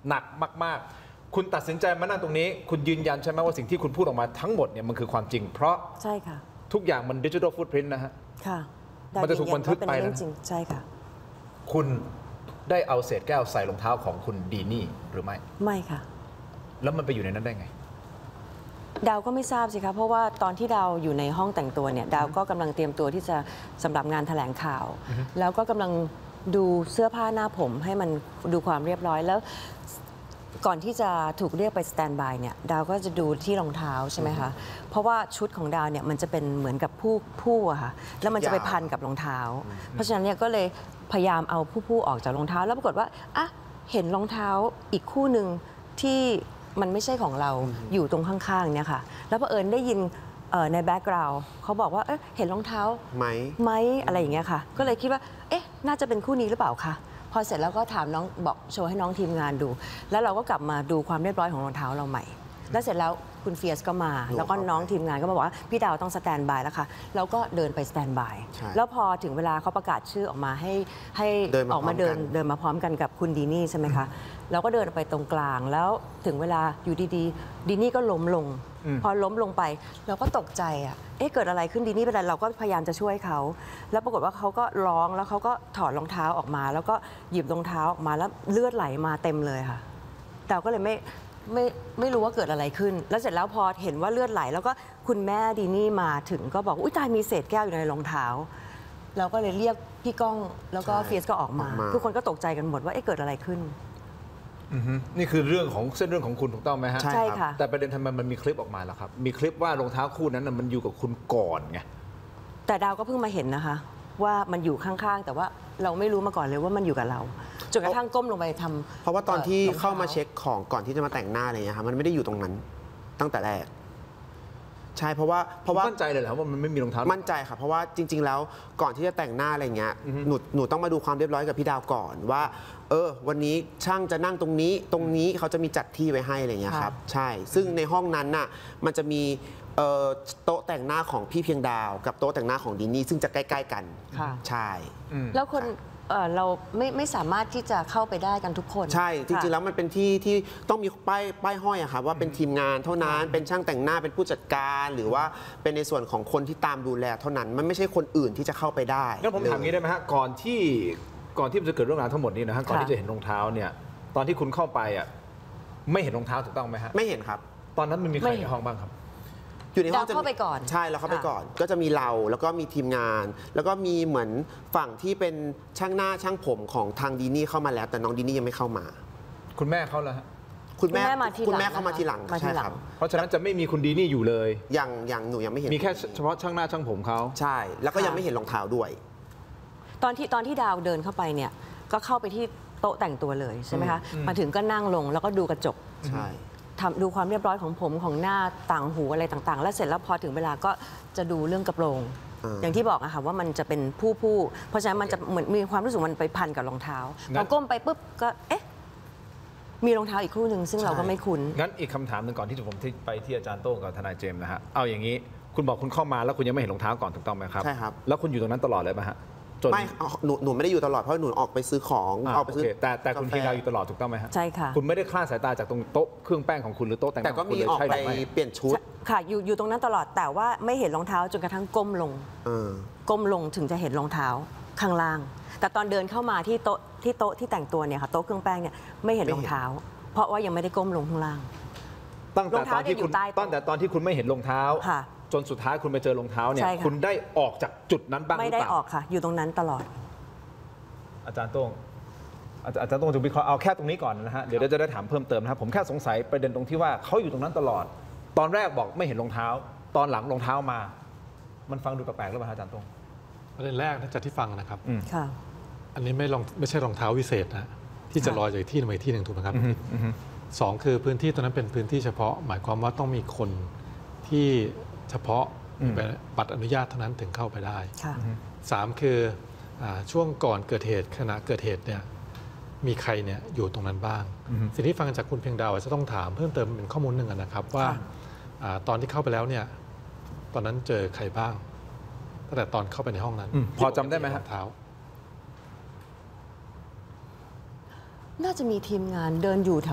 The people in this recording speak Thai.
หนักมากๆคุณตัดสินใจมานั่งตรงนี้คุณยืนยันใช่ไหมว่าสิ่งที่คุณพูดออกมาทั้งหมดเนี่ยมันคือความจริงเพราะใช่ค่ะทุกอย่างมันดิจิทัลฟุตพริ้นท์นะฮะค่ะมันจะถูกบันทึกไปนะจริงใช่ค่ะคุณได้เอาเศษแก้วใส่รองเท้าของคุณดีนี่หรือไม่ไม่ค่ะแล้วมันไปอยู่ในนั้นได้ไงดาวก็ไม่ทราบสิคะเพราะว่าตอนที่ดาวอยู่ในห้องแต่งตัวเนี่ยดาวก็กำลังเตรียมตัวที่จะสำหรับงานแถลงข่าวแล้วก็กำลังดูเสื้อผ้าหน้าผมให้มันดูความเรียบร้อยแล้วก่อนที่จะถูกเรียกไปสแตนด์บายเนี่ยดาวก็จะดูที่รองเท้าใช่ไหมคะเพราะว่าชุดของดาวเนี่ยมันจะเป็นเหมือนกับผู้อะค่ะแล้วมันจะไปพันกับรองเท้าเพราะฉะนั้นเนี่ยก็เลยพยายามเอาผู้ออกจากรองเท้าแล้วปรากฏว่าอ่ะเห็นรองเท้าอีกคู่หนึ่งที่มันไม่ใช่ของเราอยู่ตรงข้างๆเนี่ยค่ะแล้วเผอิญได้ยินในแบ็กกราวด์เขาบอกว่าเห็นรองเท้าไหมอะไรอย่างเงี้ยค่ะก็เลยคิดว่าน่าจะเป็นคู่นี้หรือเปล่าคะพอเสร็จแล้วก็ถามน้องบอกโชว์ให้น้องทีมงานดูแล้วเราก็กลับมาดูความเรียบร้อยของรองเท้าเราใหม่แล้วเสร็จแล้วคุณเฟียสก็มาแล้วก็น้องทีมงานก็บอกว่าพี่ดาวต้องสแตนบายแล้วค่ะแล้วก็เดินไปสแตนบายแล้วพอถึงเวลาเขาประกาศชื่อออกมาให้ออกมาเดินมาพร้อมกันกับคุณดีนี่ใช่ไหมคะเราก็เดินไปตรงกลางแล้วถึงเวลาอยู่ดีดีนี่ก็ล้มลงพอล้มลงไปเราก็ตกใจเกิดอะไรขึ้นดีนี่เป็นอะไรเราก็พยายามจะช่วยเขาแล้วปรากฏว่าเขาก็ร้องแล้วเขาก็ถอดรองเท้าออกมาแล้วก็หยิบรองเท้าออกมาแล้วเลือดไหลมาเต็มเลยค่ะเราก็เลยไม่รู้ว่าเกิดอะไรขึ้นแล้วเสร็จแล้วพอเห็นว่าเลือดไหลแล้วก็คุณแม่ดีนี่มาถึงก็บอกอุ้ยตายมีเศษแก้วอยู่ในรองเท้าเราก็เลยเรียกพี่ก้องแล้วก็เฟียสก็ออกมาทุกคนก็ตกใจกันหมดว่าเกิดอะไรขึ้นนี่คือเรื่องของเส้นเรื่องของคุณถูกต้องไหมฮะใช่ค่ะแต่ประเด็นทำไมมันมีคลิปออกมาล่ะครับมีคลิปว่ารองเท้าคู่นั้นมันอยู่กับคุณก่อนไงแต่ดาวก็เพิ่งมาเห็นนะคะว่ามันอยู่ข้างๆแต่ว่าเราไม่รู้มาก่อนเลยว่ามันอยู่กับเราจนกระทั่งก้มลงไปทำเพราะว่าตอนที่เข้ามาเช็คของก่อนที่จะมาแต่งหน้าอะไรอย่างเงี้ยครับมันไม่ได้อยู่ตรงนั้นตั้งแต่แรกใช่เพราะว่ามั่นใจเลยเหรอว่ามันไม่มีรองเท้ามั่นใจค่ะเพราะว่าจริงๆแล้วก่อนที่จะแต่งหน้าอะไรเงี้ยหนูต้องมาดูความเรียบร้อยกับพี่ดาวก่อนว่าวันนี้ช่างจะนั่งตรงนี้เขาจะมีจัดที่ไว้ให้อะไรเงี้ยครับใช่ซึ่งในห้องนั้นน่ะมันจะมีโต๊ะแต่งหน้าของพี่เพียงดาวกับโต๊ะแต่งหน้าของดินนี่ซึ่งจะใกล้ๆกันใช่แล้วคนเราไม่สามารถที่จะเข้าไปได้กันทุกคนใช่จริงๆแล้วมันเป็นที่ต้องมีป้ายห้อยอะครับว่าเป็นทีมงานเท่านั้นเป็นช่างแต่งหน้าเป็นผู้จัดการหรือว่าเป็นในส่วนของคนที่ตามดูแลเท่านั้นมันไม่ใช่คนอื่นที่จะเข้าไปได้งั้นผมถามงี้ได้ไหมฮะก่อนที่มันจะเกิดเรื่องราวทั้งหมดนี้นะฮะก่อนที่จะเห็นรองเท้าเนี่ยตอนที่คุณเข้าไปไม่เห็นรองเท้าถูกต้องไหมฮะไม่เห็นครับตอนนั้นมันมีใครในห้องบ้างครับอยู่ในห้องเข้าไปก่อนใช่เราเข้าไปก่อนก็จะมีเราแล้วก็มีทีมงานแล้วก็มีเหมือนฝั่งที่เป็นช่างหน้าช่างผมของทางดีนี่เข้ามาแล้วแต่น้องดีนี่ยังไม่เข้ามาคุณแม่เขาแล้วคุณแม่เข้ามาทีหลังใช่ครับเพราะฉะนั้นจะไม่มีคุณดีนี่อยู่เลยอย่างหนูยังไม่เห็นมีแค่เฉพาะช่างหน้าช่างผมเขาใช่แล้วก็ยังไม่เห็นรองเท้าด้วยตอนที่ดาวเดินเข้าไปเนี่ยก็เข้าไปที่โต๊ะแต่งตัวเลยใช่ไหมคะมาถึงก็นั่งลงแล้วก็ดูกระจกใช่ดูความเรียบร้อยของผมของหน้าต่างหูอะไรต่างๆแล้วเสร็จแล้วพอถึงเวลาก็จะดูเรื่องกระโปรงอย่างที่บอกอะค่ะว่ามันจะเป็นผู้เพราะฉะนั้นมันจะเหมือนมีความรู้สึกมันไปพันกับรองเท้าพอก้มไปปุ๊บก็มีรองเท้าอีกคู่หนึ่งซึ่งเราก็ไม่คุ้นงั้นอีกคำถามหนึ่งก่อนที่ผมไปที่อาจารย์โต้งกับทนายเจมส์นะฮะเอาอย่างนี้คุณบอกคุณเข้ามาแล้วคุณยังไม่เห็นรองเท้าก่อนถูกต้องไหมครับใช่ครับแล้วคุณอยู่ตรงนั้นตลอดเลยไหมฮะไม่หนูไม่ได้อยู่ตลอดเพราะหนูออกไปซื้อของออกไปซื้อแต่คุณพีดาวอยู่ตลอดถูกต้องไหมฮะใช่ค่ะคุณไม่ได้คลาดสายตาจากตรงโต๊ะเครื่องแป้งของคุณหรือโต๊ะแต่งหน้าแต่ก็มีออกไปเปลี่ยนชุดค่ะอยู่ตรงนั้นตลอดแต่ว่าไม่เห็นรองเท้าจนกระทั่งก้มลงถึงจะเห็นรองเท้าข้างล่างแต่ตอนเดินเข้ามาที่โต๊ะที่แต่งตัวเนี่ยค่ะโต๊ะเครื่องแป้งเนี่ยไม่เห็นรองเท้าเพราะว่ายังไม่ได้ก้มลงข้างล่างตั้งแต่ตอนที่คุณไม่เห็นรองเท้าจนสุดท้ายคุณไปเจอรองเท้าเนี่ยคุณได้ออกจากจุดนั้นบ้างหรือเปล่าไม่ได้ออกค่ะอยู่ตรงนั้นตลอดอาจารย์โต้งจะวิเคราะห์เอาแค่ตรงนี้ก่อนนะฮะเดี๋ยวจะได้ถามเพิ่มเติมนะครับผมแค่สงสัยประเด็นตรงที่ว่าเขาอยู่ตรงนั้นตลอดตอนแรกบอกไม่เห็นรองเท้าตอนหลังรองเท้ามามันฟังดูแปลกๆหรือเปล่าอาจารย์โต้งประเด็นแรกนะจากที่ฟังนะครับค่ะอันนี้ไม่ใช่รองเท้าวิเศษนะที่จะลอยจากที่หนึ่งไปที่หนึ่งถูกไหมครับสองคือพื้นที่ตรงนั้นเป็นพื้นที่เฉพาะหมายความว่าต้องมีคนที่เฉพาะบัตรอนุญาตเท่านั้นถึงเข้าไปได้สามคือช่วงก่อนเกิดเหตุขณะเกิดเหตุเนี่ยมีใครเนี่ยอยู่ตรงนั้นบ้างสิ่งที่ฟังจากคุณเพียงดาวจะต้องถามเพิ่มเติมเป็นข้อมูลหนึ่งนะครับว่าตอนที่เข้าไปแล้วเนี่ยตอนนั้นเจอใครบ้างตั้งแต่ตอนเข้าไปในห้องนั้นพอจำได้ไหมครับน่าจะมีทีมงานเดินอยู่